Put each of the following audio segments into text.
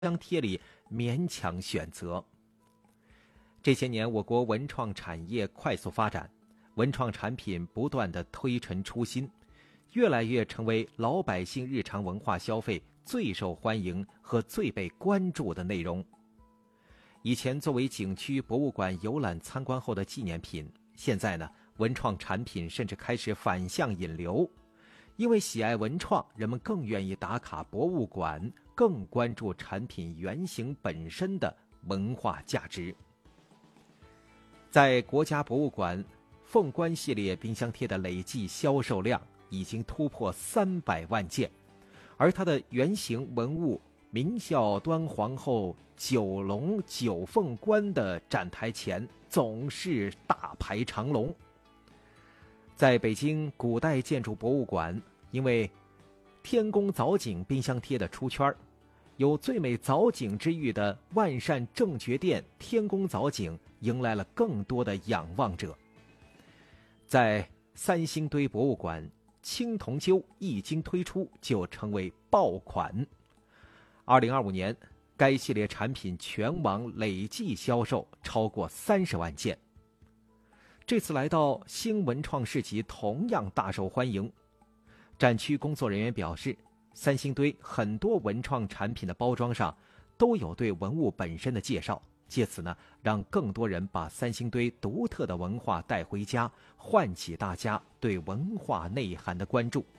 相贴里勉强选择。这些年，我国文创产业快速发展，文创产品不断地推陈出新，越来越成为老百姓日常文化消费最受欢迎和最被关注的内容。以前作为景区、博物馆游览参观后的纪念品，现在呢，文创产品甚至开始反向引流。因为喜爱文创，人们更愿意打卡博物馆，更关注产品原型本身的文化价值。在国家博物馆，凤冠系列冰箱贴的累计销售量已经突破300万件，而它的原型文物明孝端皇后9龙9凤冠的展台前总是大排长龙。在北京古代建筑博物馆，因为天宫藻井冰箱贴的出圈，有最美藻井之誉的万善正觉殿天宫藻井迎来了更多的仰望者。在三星堆博物馆，青铜鸠一经推出就成为爆款。2025年，该系列产品全网累计销售超过30万件。这次来到新文创市集同样大受欢迎。展区工作人员表示，三星堆很多文创产品的包装上都有对文物本身的介绍，借此呢，让更多人把三星堆独特的文化带回家，唤起大家对文化内涵的关注。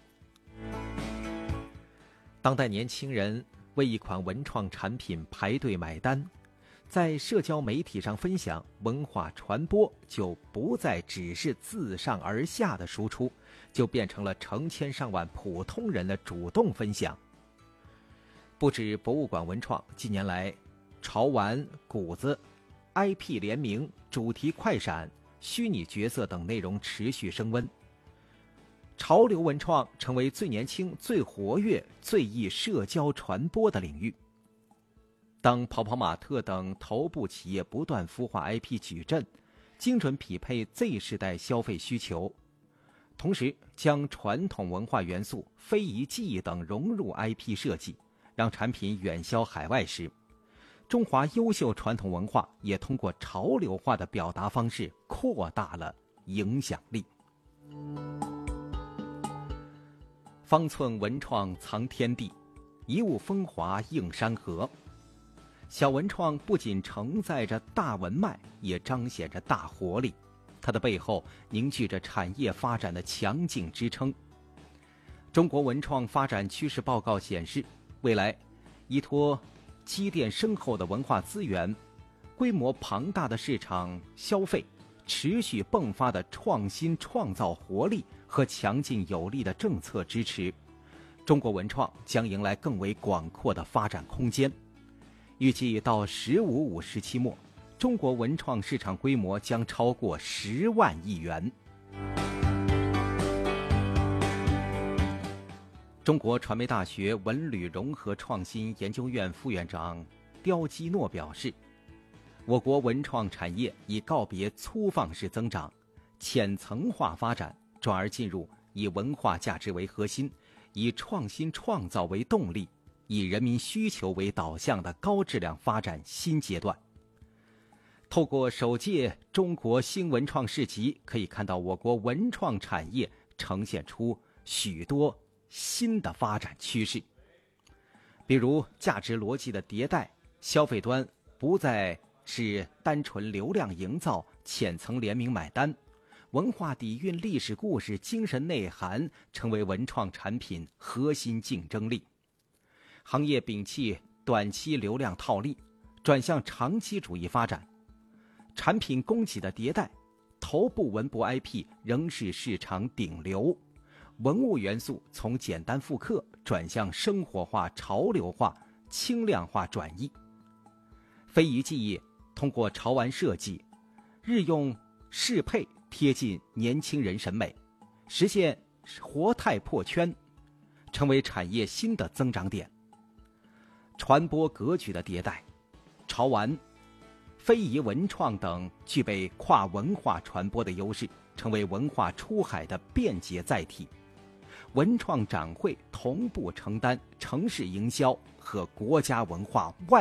当代年轻人为一款文创产品排队买单，在社交媒体上分享，文化传播就不再只是自上而下的输出，就变成了成千上万普通人的主动分享。不止博物馆文创，近年来潮玩、谷子、IP 联名、主题快闪、虚拟角色等内容持续升温，潮流文创成为最年轻、最活跃、最易社交传播的领域。当跑跑玛特等头部企业不断孵化 IP 矩阵，精准匹配 Z 时代消费需求，同时将传统文化元素、非遗技艺等融入 IP 设计，让产品远销海外时，中华优秀传统文化也通过潮流化的表达方式扩大了影响力。方寸文创藏天地，一物风华映山河。小文创不仅承载着大文脉，也彰显着大活力，它的背后凝聚着产业发展的强劲支撑。中国文创发展趋势报告显示，未来依托积淀深厚的文化资源、规模庞大的市场消费、持续迸发的创新创造活力和强劲有力的政策支持，中国文创将迎来更为广阔的发展空间。预计到“15+5”时期末，中国文创市场规模将超过10万亿元。中国传媒大学文旅融合创新研究院副院长刁基诺表示，我国文创产业已告别粗放式增长、浅层化发展，转而进入以文化价值为核心、以创新创造为动力、以人民需求为导向的高质量发展新阶段。透过首届中国新文创市集，可以看到我国文创产业呈现出许多新的发展趋势，比如价值逻辑的迭代，消费端不再是单纯流量营造、浅层联名买单，文化底蕴、历史故事、精神内涵成为文创产品核心竞争力。行业摒弃短期流量套利，转向长期主义发展。产品供给的迭代，头部文博 IP 仍是市场顶流，文物元素从简单复刻转向生活化、潮流化、轻量化转移。非遗技艺通过潮玩设计、日用适配贴近年轻人审美，实现活态破圈，成为产业新的增长点。传播格局的迭代，潮玩、非遗文创等具备跨文化传播的优势，成为文化出海的便捷载体。文创展会同步承担城市营销、 和国家文化外